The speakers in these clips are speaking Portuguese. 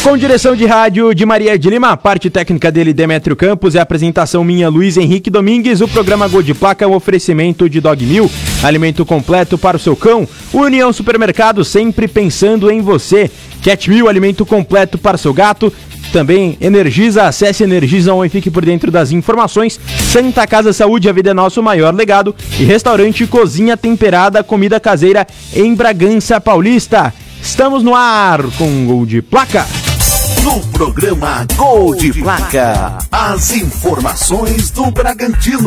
Com direção de rádio de Maria de Lima, parte técnica dele Demétrio Campos e a apresentação minha Luiz Henrique Domingues, o programa Gol de Placa é um oferecimento de Dog Meal, alimento completo para o seu cão. União Supermercado, sempre pensando em você. Cat Meal, alimento completo para o seu gato. Também Energisa, acesse Energisa e fique por dentro das informações. Santa Casa Saúde, a vida é nosso maior legado. E restaurante Cozinha Temperada, comida caseira em Bragança Paulista. Estamos no ar com Gol de Placa. No programa Gol de Placa, as informações do Bragantino.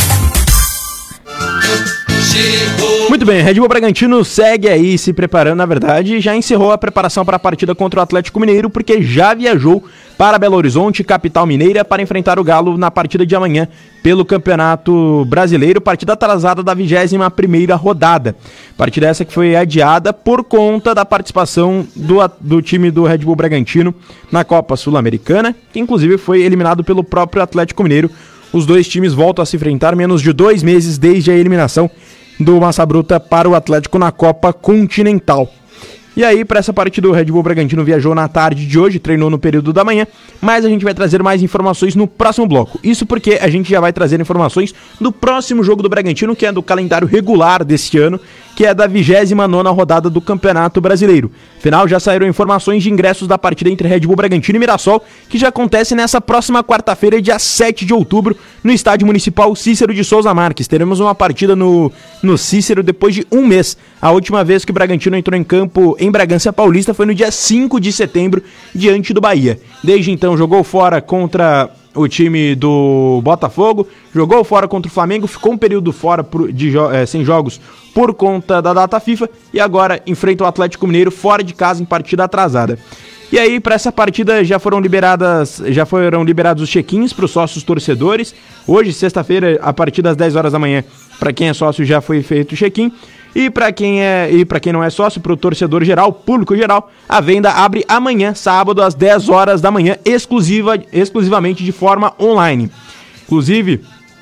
Muito bem, Red Bull Bragantino segue aí se preparando, na verdade, já encerrou a preparação para a partida contra o Atlético Mineiro, porque já viajou para Belo Horizonte, capital mineira, para enfrentar o Galo na partida de amanhã pelo Campeonato Brasileiro, partida atrasada da 21ª rodada. Partida essa que foi adiada por conta da participação do time do Red Bull Bragantino na Copa Sul-Americana, que inclusive foi eliminado pelo próprio Atlético Mineiro. Os dois times voltam a se enfrentar menos de 2 meses desde a eliminação do Massa Bruta para o Atlético na Copa Continental. E aí, para essa partida, o Red Bull Bragantino viajou na tarde de hoje, treinou no período da manhã, mas a gente vai trazer mais informações no próximo bloco. Isso porque a gente já vai trazer informações do próximo jogo do Bragantino, que é do calendário regular deste ano, que é da 29ª rodada do Campeonato Brasileiro. Afinal, já saíram informações de ingressos da partida entre Red Bull Bragantino e Mirassol, que já acontece nessa próxima quarta-feira, dia 7 de outubro, no Estádio Municipal Cícero de Souza Marques. Teremos uma partida no Cícero depois de um mês. A última vez que o Bragantino entrou em campo em Bragança Paulista foi no dia 5 de setembro, diante do Bahia. Desde então, jogou fora contra o time do Botafogo, jogou fora contra o Flamengo, ficou um período fora sem jogos por conta da data FIFA e agora enfrenta o Atlético Mineiro fora de casa em partida atrasada. E aí, para essa partida já foram liberados os check-ins para os sócios torcedores. Hoje, sexta-feira, a partir das 10 horas da manhã, para quem é sócio já foi feito o check-in. E para quem não é sócio, para o torcedor geral, público geral, a venda abre amanhã, sábado, às 10 horas da manhã, exclusivamente de forma online. Inclusive,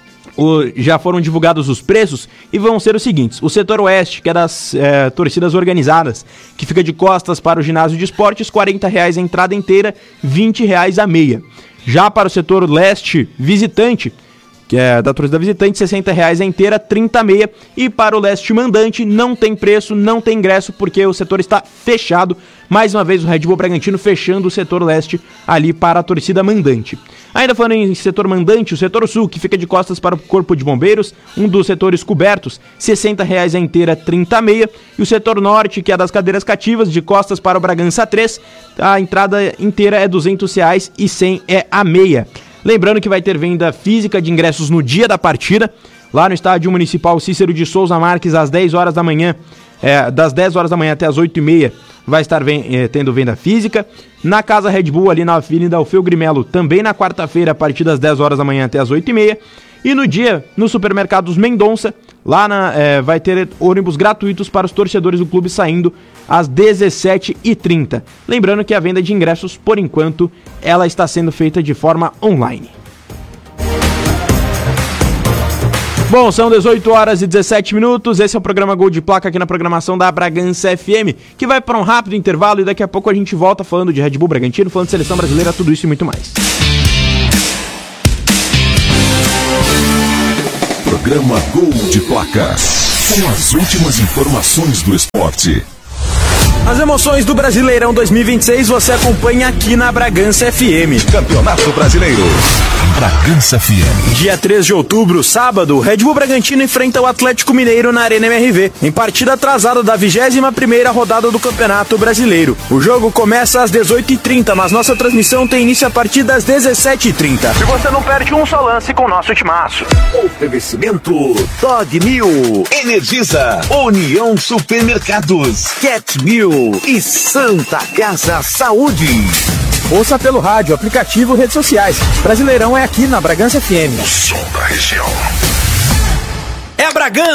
já foram divulgados os preços e vão ser os seguintes: o setor oeste, que é das torcidas organizadas, que fica de costas para o ginásio de esportes, R$40 a entrada inteira, R$20 a meia. Já para o setor leste visitante, que é da torcida visitante, R$60 a inteira, 30 a meia. E para o leste mandante não tem preço, não tem ingresso, porque o setor está fechado. Mais uma vez o Red Bull Bragantino fechando o setor leste ali para a torcida mandante. Ainda falando em setor mandante, o setor sul, que fica de costas para o Corpo de Bombeiros, um dos setores cobertos, R$60 a inteira, 30 a meia. E o setor norte, que é das cadeiras cativas, de costas para o Bragança 3, a entrada inteira é R$200 e 100 é a meia. Lembrando que vai ter venda física de ingressos no dia da partida, lá no Estádio Municipal Cícero de Souza Marques, às 10 horas da manhã, das 10 horas da manhã até as 8h30, vai estar tendo venda física. Na Casa Red Bull, ali na Avenida Alfeu Grimelo, também na quarta-feira, a partir das 10 horas da manhã até as 8h30. E no dia, no Supermercados Mendonça, lá vai ter ônibus gratuitos para os torcedores do clube saindo às 17h30. Lembrando que a venda de ingressos, por enquanto, ela está sendo feita de forma online. Bom, são 18 horas e 17 minutos, esse é o programa Gol de Placa aqui na programação da Bragança FM, que vai para um rápido intervalo e daqui a pouco a gente volta falando de Red Bull Bragantino, falando de seleção brasileira, tudo isso e muito mais. Programa Gol de Placa, com as últimas informações do esporte. As emoções do Brasileirão 2026 você acompanha aqui na Bragança FM. Campeonato Brasileiro, Bragança FM. Dia 3 de outubro, sábado, o Red Bull Bragantino enfrenta o Atlético Mineiro na Arena MRV, em partida atrasada da 21ª rodada do Campeonato Brasileiro. O jogo começa às 18h30, mas nossa transmissão tem início a partir das 17h30. E você não perde um só lance com o nosso timaço. Oferecimento Dog Meal, Energisa, União Supermercados, Cat Meal e Santa Casa Saúde. Ouça pelo rádio, aplicativo, redes sociais. Brasileirão é aqui na Bragança FM. O som da região. É a Bragança.